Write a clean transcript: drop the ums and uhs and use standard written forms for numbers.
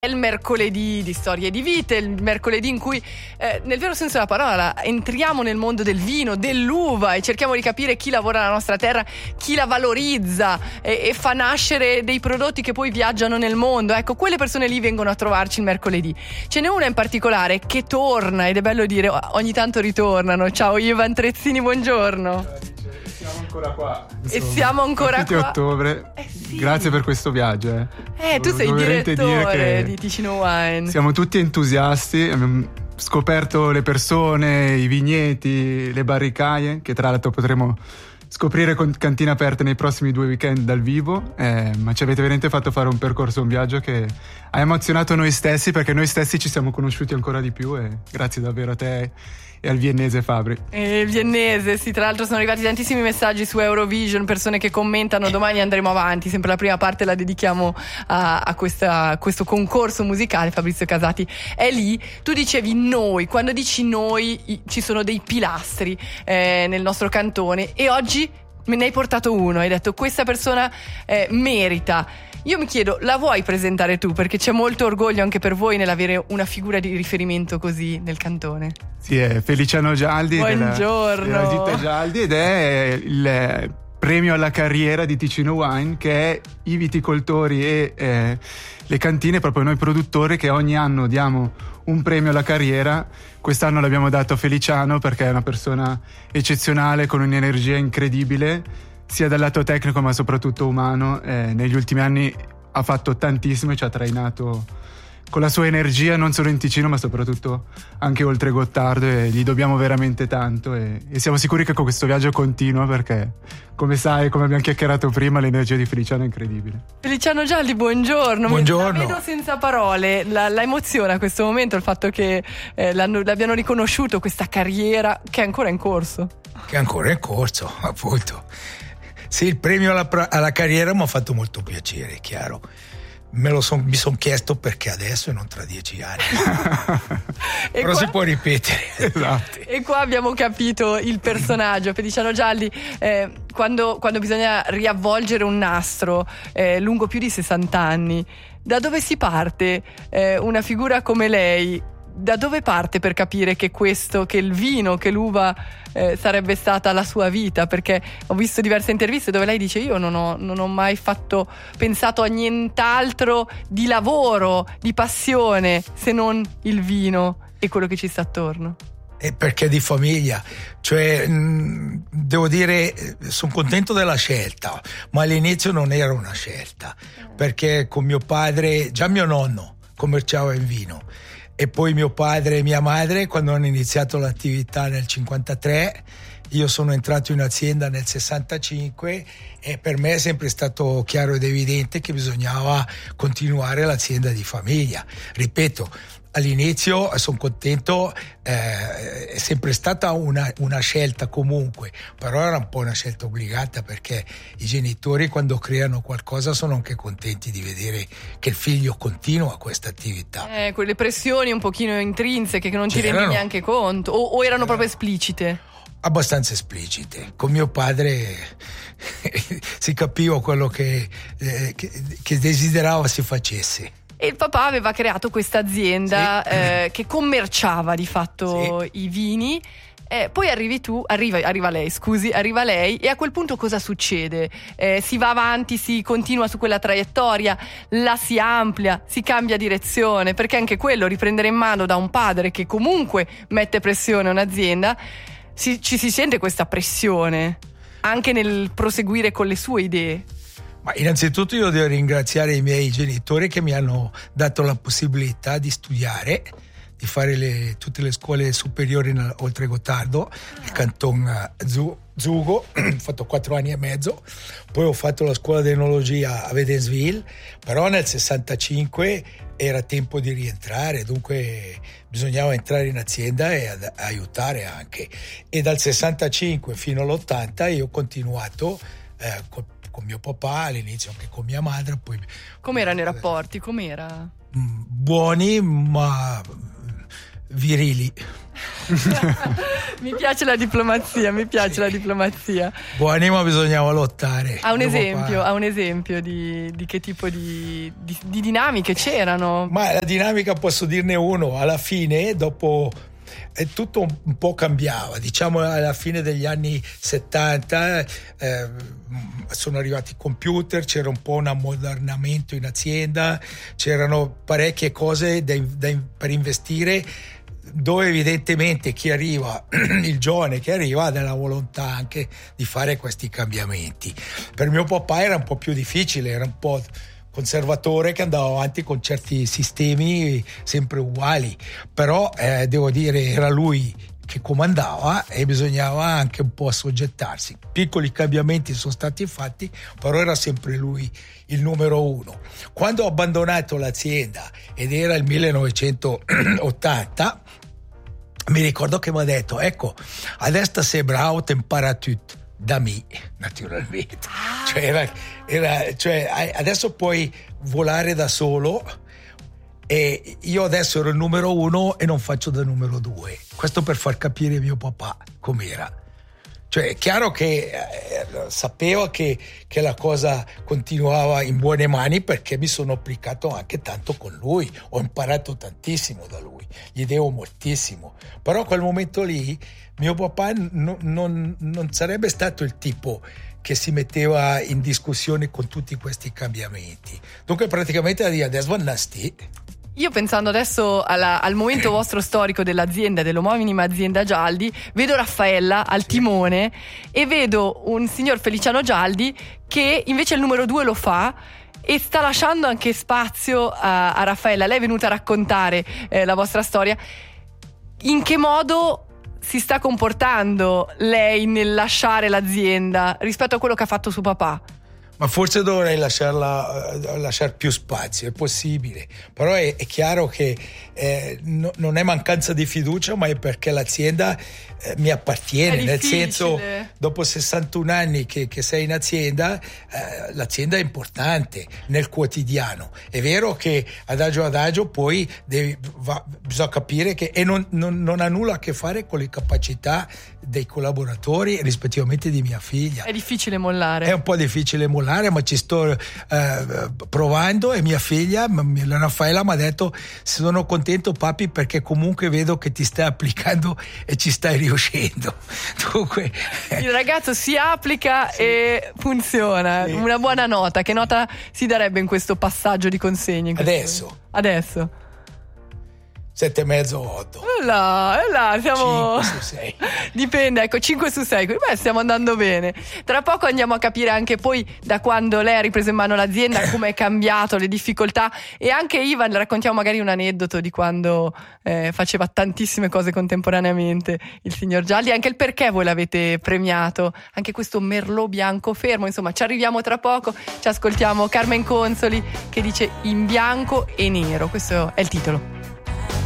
È il mercoledì di Storie di Vite, il mercoledì in cui, nel vero senso della parola, entriamo nel mondo del vino, dell'uva e cerchiamo di capire chi lavora nella nostra terra, chi la valorizza e fa nascere dei prodotti che poi viaggiano nel mondo. Ecco, quelle persone lì vengono a trovarci il mercoledì. Ce n'è una in particolare che torna, ed è bello dire, ogni tanto ritornano. Ciao Ivan Trezzini, buongiorno. Siamo ancora qua. Siamo ancora qua. Ottobre. Sì. Grazie per questo viaggio. Tu sei il direttore di Ticino Wine. Siamo tutti entusiasti. Abbiamo scoperto le persone, i vigneti, le barricaie, che tra l'altro potremo scoprire con cantine aperte nei prossimi 2 weekend dal vivo, ma ci avete veramente fatto fare un percorso, un viaggio che ha emozionato noi stessi, perché noi stessi ci siamo conosciuti ancora di più, e grazie davvero a te e al viennese Fabri. Il viennese, sì, tra l'altro sono arrivati tantissimi messaggi su Eurovision, persone che commentano. Domani andremo avanti, sempre la prima parte la dedichiamo a questo concorso musicale. Fabrizio Casati è lì. Tu dicevi noi, quando dici noi ci sono dei pilastri nel nostro cantone, e oggi me ne hai portato uno, hai detto questa persona merita. Io mi chiedo, la vuoi presentare tu? Perché c'è molto orgoglio anche per voi nell'avere una figura di riferimento così nel cantone. Sì, è Feliciano Gialdi. Buongiorno. della ditta Gialdi, ed è il premio alla carriera di Ticino Wine, che è i viticoltori e le cantine, proprio noi produttori, che ogni anno diamo un premio alla carriera. Quest'anno l'abbiamo dato a Feliciano perché è una persona eccezionale, con un'energia incredibile, sia dal lato tecnico ma soprattutto umano. Negli ultimi anni ha fatto tantissimo e ci ha trainato con la sua energia, non solo in Ticino ma soprattutto anche oltre Gottardo, e gli dobbiamo veramente tanto, e siamo sicuri che con questo viaggio continua, perché come sai, come abbiamo chiacchierato prima, l'energia di Feliciano è incredibile. Feliciano Gialdi, buongiorno. Buongiorno. La vedo senza parole, la emoziona a questo momento il fatto che l'abbiano riconosciuto, questa carriera che è ancora in corso. Che è ancora in corso, appunto. Sì, il premio alla carriera mi ha fatto molto piacere, è chiaro. Mi sono chiesto perché adesso e non tra 10 anni. Però si può ripetere. Esatto. E qua abbiamo capito il personaggio. Feliciano Gialdi, quando bisogna riavvolgere un nastro lungo più di 60 anni, da dove si parte? Una figura come lei, da dove parte per capire che il vino, che l'uva sarebbe stata la sua vita? Perché ho visto diverse interviste dove lei dice: io non ho mai pensato a nient'altro di lavoro, di passione, se non il vino e quello che ci sta attorno. E perché di famiglia, cioè devo dire, sono contento della scelta, ma all'inizio non era una scelta, perché con mio padre, già mio nonno commerciava in vino, e poi mio padre e mia madre, quando hanno iniziato l'attività nel 53, io sono entrato in azienda nel 65, e per me è sempre stato chiaro ed evidente che bisognava continuare l'azienda di famiglia. Ripeto, all'inizio sono contento, è sempre stata una scelta comunque, però era un po' una scelta obbligata, perché i genitori, quando creano qualcosa, sono anche contenti di vedere che il figlio continua questa attività. Quelle pressioni un pochino intrinseche che non ti rendi neanche conto, o erano proprio esplicite? Abbastanza esplicite. Con mio padre si capiva quello che desiderava si facesse. E il papà aveva creato questa azienda che commerciava di fatto i vini. Poi arriva lei, e a quel punto cosa succede? Si va avanti, si continua su quella traiettoria, la si amplia, si cambia direzione, perché anche quello, riprendere in mano da un padre che comunque mette pressione a un'azienda, ci si sente questa pressione anche nel proseguire con le sue idee. Ma innanzitutto io devo ringraziare i miei genitori che mi hanno dato la possibilità di studiare, di fare tutte le scuole superiori oltre Gottardo, il canton Zugo. Ho fatto 4 anni e mezzo, poi ho fatto la scuola di enologia a Wädenswil, però nel 65 era tempo di rientrare, dunque bisognava entrare in azienda e aiutare anche, e dal 65 fino all'80 io ho continuato con mio papà, all'inizio anche con mia madre. Poi com'erano i rapporti? Com'era? Buoni ma virili. Mi piace la diplomazia, la diplomazia. Buoni, ma bisognava lottare. Ha un esempio di che tipo di dinamiche c'erano? Ma la dinamica posso dirne uno. Alla fine, dopo tutto un po' cambiava, diciamo alla fine degli anni 70 sono arrivati i computer, c'era un po' un ammodernamento in azienda, c'erano parecchie cose per investire, dove evidentemente chi arriva, il giovane che arriva, ha della volontà anche di fare questi cambiamenti. Per mio papà era un po' più difficile, era un po' conservatore che andava avanti con certi sistemi sempre uguali, però devo dire era lui che comandava e bisognava anche un po' assoggettarsi. Piccoli cambiamenti sono stati fatti, però era sempre lui il numero uno. Quando ho abbandonato l'azienda ed era il 1980, mi ricordo che mi ha detto: ecco, adesso sei bravo, ti impara tutto da me, naturalmente. Cioè adesso puoi volare da solo, e io adesso ero il numero uno e non faccio da numero due. Questo per far capire mio papà com'era. Cioè è chiaro che sapeva che la cosa continuava in buone mani, perché mi sono applicato anche tanto con lui, ho imparato tantissimo da lui, gli devo moltissimo. Però a quel momento lì mio papà non sarebbe stato il tipo che si metteva in discussione con tutti questi cambiamenti. Dunque praticamente adesso annasti. Io pensando adesso al momento vostro storico dell'azienda, dell'omonima azienda Gialdi, vedo Raffaella al timone e vedo un signor Feliciano Gialdi che invece il numero 2 lo fa e sta lasciando anche spazio a Raffaella. Lei è venuta a raccontare la vostra storia. In che modo si sta comportando lei nel lasciare l'azienda rispetto a quello che ha fatto suo papà? Ma forse dovrei lasciare più spazio, è possibile, però è chiaro che non è mancanza di fiducia, ma è perché l'azienda mi appartiene, nel senso, dopo 61 anni che sei in azienda, l'azienda è importante nel quotidiano. È vero che adagio poi bisogna capire che non ha nulla a che fare con le capacità dei collaboratori e rispettivamente di mia figlia. È difficile mollare. È un po' difficile mollare, ma ci sto provando, e mia figlia, la Raffaella, mi ha detto: sono contento papi, perché comunque vedo che ti stai applicando e ci stai riuscendo. Dunque, il ragazzo si applica, sì, e funziona. Sì. Una buona nota. Che nota si darebbe in questo passaggio di consegne? Adesso 7,5 o 8. Là, siamo 5 su 6. Dipende, ecco, 5 su 6. Beh, stiamo andando bene. Tra poco andiamo a capire anche poi da quando lei ha ripreso in mano l'azienda come è cambiato, le difficoltà, e anche Ivan, raccontiamo magari un aneddoto di quando faceva tantissime cose contemporaneamente il signor Gialdi, anche il perché voi l'avete premiato, anche questo merlot bianco fermo. Insomma, ci arriviamo tra poco. Ci ascoltiamo Carmen Consoli che dice In bianco e nero. Questo è il titolo.